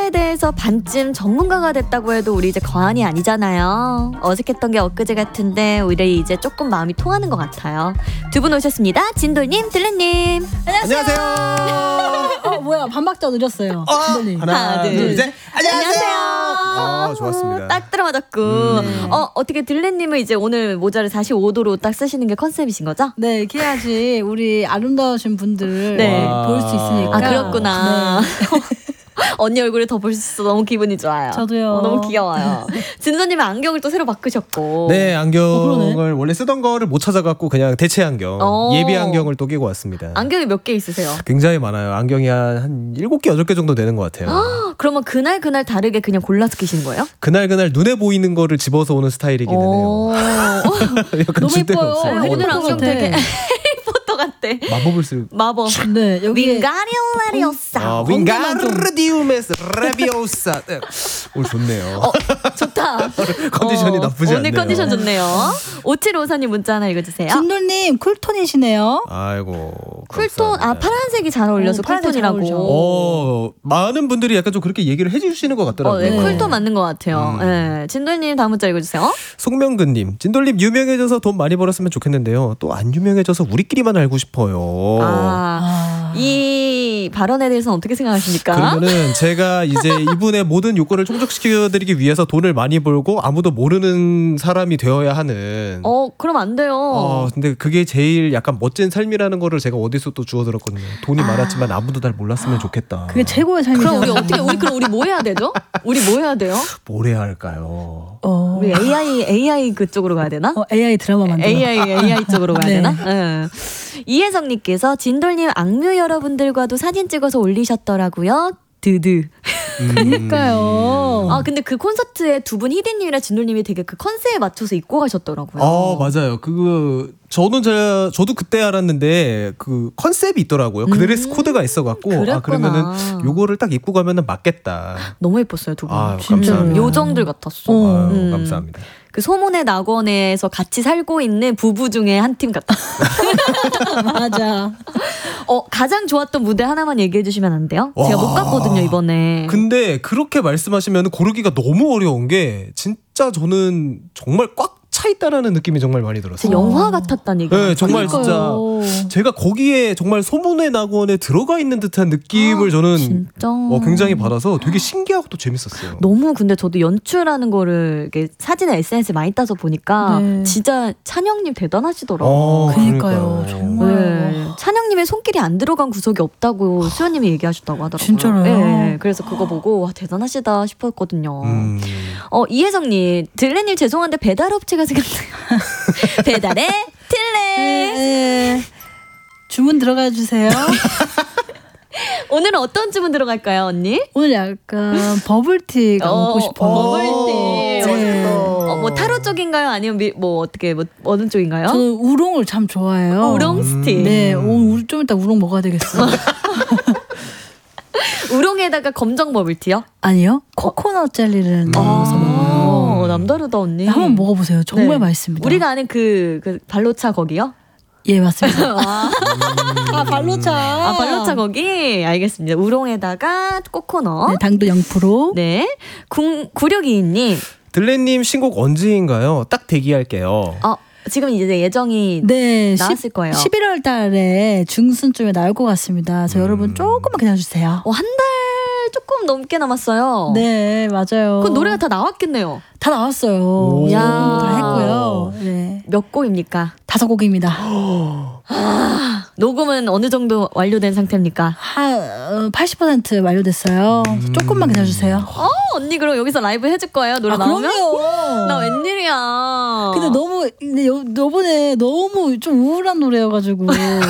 발언에 대해서 반쯤 전문가가 됐다고 해도 우리 이제 과언이 아니잖아요. 어색했던 게 엊그제 같은데 우리 이제 조금 마음이 통하는 것 같아요. 두 분 오셨습니다. 진돌님, 들레님. 안녕하세요. 뭐야, 반박자 느렸어요. 진돌님. 하나, 둘, 셋. 안녕하세요. 좋았습니다. 딱 들어맞았고. 어떻게 들레님은 이제 오늘 모자를 45도로 딱 쓰시는 게 컨셉이신 거죠? 네, 이렇게 해야지 우리 아름다우신 분들 네. 볼 수 있으니까. 아, 그렇구나. 네. 언니 얼굴을 더 볼 수 있어서 너무 기분이 좋아요. 저도요. 너무 귀여워요. 진도님은 안경을 또 새로 바꾸셨고. 네, 안경을 그러네. 원래 쓰던 거를 못 찾아갖고 그냥 대체 안경, 예비 안경을 또 끼고 왔습니다. 안경이 몇 개 있으세요? 굉장히 많아요. 안경이 한 7개, 8개 정도 되는 것 같아요. 그러면 그날 다르게 그냥 골라서 끼시는 거예요? 그날 눈에 보이는 거를 집어서 오는 스타일이기는 해요. 약간 너무 줄 데가 예뻐요. 없어요. 오늘 해리포터 안경 같아. 되게 해리포터 같대. 마법을 쓸. 마법. 네, 여기 윙가리올라리오사. 윙가르디우메스 레비오사. 오늘 좋네요. 좋다. 컨디션이 나쁘지 오늘 않네요. 컨디션 좋네요. 5754님 문자 하나 읽어주세요. 진돌님 쿨톤이시네요. 아이고. 쿨톤, 감사합니다. 파란색이 잘 어울려서 파란색 잘 쿨톤이라고. 많은 분들이 약간 좀 그렇게 얘기를 해주시는 것 같더라고요. 네, 쿨톤 맞는 것 같아요. 네. 진돌님 다음 문자 읽어주세요. 송명근님, 진돌님 유명해져서 돈 많이 벌었으면 좋겠는데요. 또 안 유명해져서 우리끼리만 알고 싶어요. 이 발언에 대해서는 어떻게 생각하십니까? 그러면은 제가 이제 이분의 모든 요건을 충족시켜드리기 위해서 돈을 많이 벌고 아무도 모르는 사람이 되어야 하는. 그럼 안 돼요. 근데 그게 제일 약간 멋진 삶이라는 거를 제가 어디서 또 주워 들었거든요. 돈이 많았지만 아무도 날 몰랐으면 좋겠다. 그게 최고의 삶이죠. 그럼 우리 뭐 해야 되죠? 우리 뭐 해야 돼요? 뭘 해야 할까요? 우리 AI 그쪽으로 가야 되나? AI 드라마 만들어. AI 쪽으로 가야 네. 되나? 응. 이혜성님께서 진돌님 악뮤 여러분들과도 사진 찍어서 올리셨더라고요. 드드. 그러니까요. 근데 그 콘서트에 두 분 희대님이랑 진돌님이 되게 그 컨셉에 맞춰서 입고 가셨더라고요. 맞아요. 저도 그때 알았는데 그 컨셉이 있더라고요. 그 드레스 코드가 있어갖고 그랬구나. 그러면은 요거를 딱 입고 가면은 맞겠다. 너무 예뻤어요, 두 분. 진짜 요정들 같았어. 감사합니다. 그 소문의 낙원에서 같이 살고 있는 부부 중에 한 팀 같았어. 맞아. 가장 좋았던 무대 하나만 얘기해 주시면 안 돼요? 제가 못 갔거든요, 이번에. 근데 그렇게 말씀하시면 고르기가 너무 어려운 게 진짜 저는 정말 꽉 차 있다라는 느낌이 정말 많이 들었어요. 영화 같았다는 얘기. 네, 정말 그러니까요. 진짜 제가 거기에 정말 소문의 낙원에 들어가 있는 듯한 느낌을 저는 진짜. 굉장히 받아서 되게 신기하고 또 재밌었어요. 너무 근데 저도 연출하는 거를 사진에 SNS에 많이 따서 보니까 네. 진짜 찬영님 대단하시더라고요. 그러니까요. 정말. 네. 찬영님의 손길이 안 들어간 구석이 없다고 수현님이 얘기하셨다고 하더라고요. 진짜로요? 네. 그래서 그거 보고 와, 대단하시다 싶었거든요. 이혜성님, 들레님 죄송한데 배달업체가 생각나요. 배달의 들레. 네. 주문 들어가 주세요. 오늘은 어떤 주문 들어갈까요, 언니? 오늘 약간 버블티가 먹고 싶어요. 버블티. 네. 뭐 타로 쪽인가요? 아니면 어떻게 어느 쪽인가요? 저는 우롱을 참 좋아해요. 우롱 스틱. 네, 오늘 좀 이따 우롱 먹어야 되겠어요. 우롱에다가 검정 버블티요? 아니요, 코코넛 젤리를 넣어서 먹어요. 남다르다 언니. 한번 먹어보세요. 정말 네. 맛있습니다. 우리가 아는 그 발로차 거기요? 예, 맞습니다. 발로차. 발로차 거기. 알겠습니다. 우롱에다가 코코넛. 네, 당도 0%. 네. 9622님. 들레님 신곡 언제인가요? 딱 대기할게요. 지금 이제 예정이 네, 나왔을 거예요. 11월 달에 중순쯤에 나올 것 같습니다. 그래서 여러분 조금만 기다려주세요. 한 달 조금 넘게 남았어요. 네, 맞아요. 그 노래가 다 나왔겠네요. 다 나왔어요. 야. 다 했고요. 네. 몇 곡입니까? 5곡입니다. 녹음은 어느 정도 완료된 상태입니까? 한 80% 완료됐어요. 조금만 기다려주세요. 언니 그럼 여기서 라이브 해줄 거예요? 노래 나오면? 그럼요. 나 웬일이야. 근데 요번에 너무 좀 우울한 노래여가지고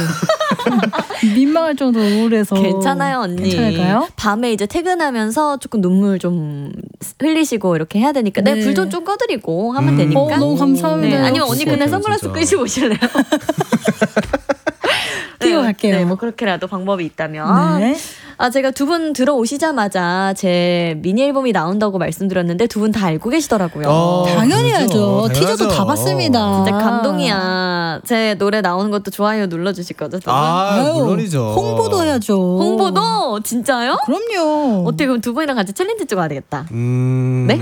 민망할 정도로 우울해서. 괜찮아요, 언니. 괜찮을까요? 밤에 이제 퇴근하면서 조금 눈물 좀 흘리시고 이렇게 해야 되니까. 네. 불 좀 꺼드리고 하면 되니까. 너무 감사합니다. 네. 아니면 언니 진짜, 그날 선글라스 진짜. 끄시고 오실래요? 끼고 갈게요. 네, 뭐 그렇게라도 방법이 있다면. 네. 제가 두 분 들어오시자마자 제 미니 앨범이 나온다고 말씀드렸는데 두 분 다 알고 계시더라고요. 당연히 그렇죠. 알죠. 티저도 다 당연하죠. 봤습니다. 진짜 감동이야. 제 노래 나오는 것도 좋아요 눌러주실 거죠? 두 분? 아유, 물론이죠. 홍보도 해야죠. 홍보도? 진짜요? 그럼요. 어떻게 그럼 두 분이랑 같이 챌린지 찍어야 되겠다. 네?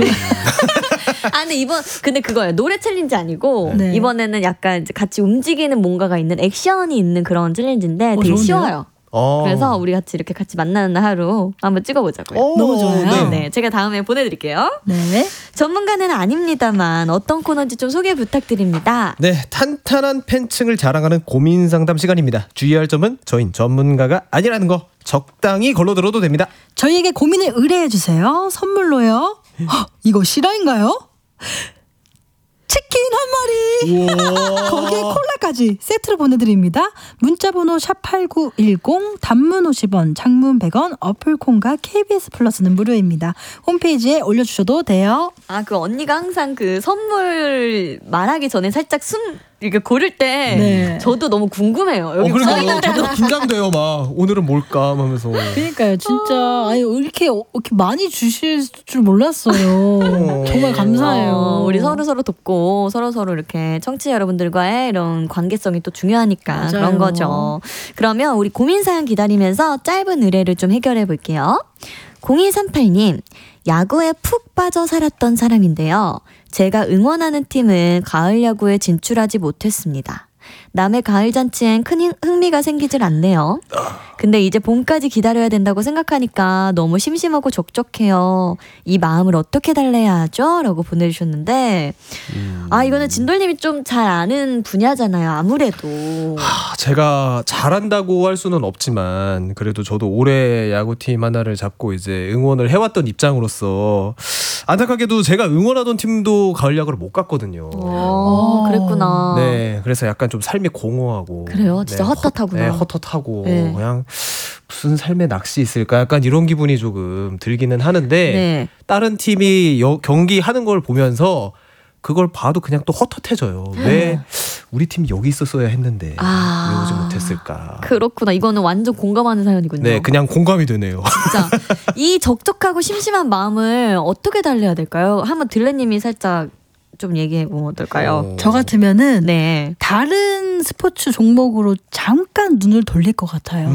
근데 그거예요. 노래 챌린지 아니고 네. 이번에는 약간 이제 같이 움직이는 뭔가가 있는 액션이 있는 그런 챌린지인데 되게 좋은데요? 쉬워요. 그래서 우리 같이 이렇게 같이 만나는 하루 한번 찍어보자고요. 너무 좋아요. 네, 제가 다음에 보내드릴게요. 네. 전문가는 아닙니다만 어떤 코너인지 좀 소개 부탁드립니다. 네, 탄탄한 팬층을 자랑하는 고민 상담 시간입니다. 주의할 점은 저희 전문가가 아니라는 거 적당히 걸러들어도 됩니다. 저희에게 고민을 의뢰해 주세요. 선물로요. 이거 실화인가요? 치킨 한 마리. 거기에 콜라까지 세트로 보내드립니다. 문자번호 샵8910 단문 50원 장문 100원 어플콘과 KBS 플러스는 무료입니다. 홈페이지에 올려주셔도 돼요. 그 언니가 항상 그 선물 말하기 전에 살짝 이렇게 고를 때 네. 저도 너무 궁금해요. 여기 그러니까 저도 긴장돼요. 막 오늘은 뭘까 하면서. 그러니까요. 진짜 아니 이렇게 많이 주실 줄 몰랐어요. 정말 감사해요. 우리 서로 돕고 서로 이렇게 청취자 여러분들과의 이런 관계성이 또 중요하니까 맞아요. 그런 거죠. 그러면 우리 고민 사연 기다리면서 짧은 의뢰를 좀 해결해 볼게요. 0238님, 야구에 푹 빠져 살았던 사람인데요. 제가 응원하는 팀은 가을 야구에 진출하지 못했습니다. 남의 가을 잔치엔 큰 흥미가 생기질 않네요. 근데 이제 봄까지 기다려야 된다고 생각하니까 너무 심심하고 적적해요. 이 마음을 어떻게 달래야 하죠? 라고 보내주셨는데 이거는 진돌님이 좀 잘 아는 분야잖아요. 아무래도. 제가 잘한다고 할 수는 없지만 그래도 저도 올해 야구팀 하나를 잡고 이제 응원을 해왔던 입장으로서 안타깝게도 제가 응원하던 팀도 가을 야구를 못 갔거든요. 그랬구나. 네, 그래서 약간 좀 삶이 공허하고. 그래요? 진짜 헛헛하구나. 헛헛하고 네. 그냥 무슨 삶의 낚시 있을까? 약간 이런 기분이 조금 들기는 하는데 네. 다른 팀이 경기하는 걸 보면서 그걸 봐도 그냥 또 헛헛해져요. 왜 우리 팀이 여기 있었어야 했는데 왜 오지 못했을까? 그렇구나. 이거는 완전 공감하는 사연이군요. 네, 그냥 공감이 되네요. 진짜 이 적적하고 심심한 마음을 어떻게 달래야 될까요? 한번 딜레님이 살짝 좀 얘기해 보면 어떨까요? 저 같으면은 네. 다른 스포츠 종목으로 잠깐 눈을 돌릴 것 같아요.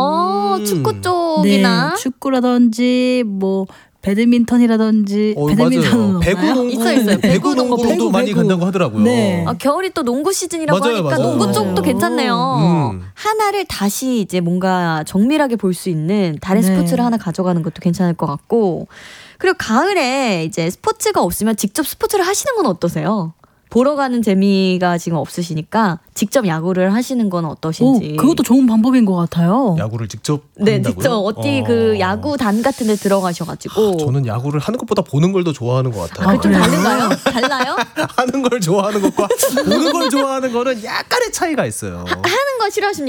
축구 쪽이나 네, 축구라든지 뭐 배드민턴이라든지 배드민턴은 맞아요. 배구농구, 있어요. 배구농구도 많이 간다고 하더라고요. 네. 겨울이 또 농구 시즌이라고 맞아요, 하니까 맞아요. 농구 쪽도 맞아요. 괜찮네요. 하나를 다시 이제 뭔가 정밀하게 볼 수 있는 다른 네. 스포츠를 하나 가져가는 것도 괜찮을 것 같고 그리고 가을에 이제 스포츠가 없으면 직접 스포츠를 하시는 건 어떠세요? 보러 가는 재미가 지금 없으시니까 직접 야구를 하시는 건 어떠신지. 그것도 좋은 방법인 것 같아요. 야구를 직접 네, 한다고요? 직접 어디 그 야구단 같은 데 들어가셔가지고. 저는 야구를 하는 것보다 보는 걸 더 좋아하는 것 같아요. 좀 다른가요? 달라요? 하는 걸 좋아하는 것과 보는 걸 좋아하는 거는 약간의 차이가 있어요. 하는 거 싫어하십니까?